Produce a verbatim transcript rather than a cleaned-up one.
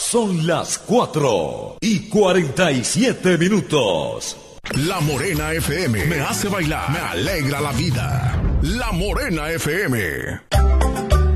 Son las cuatro y cuarenta y siete minutos. La Morena F M me hace bailar, me alegra la vida. La Morena F M.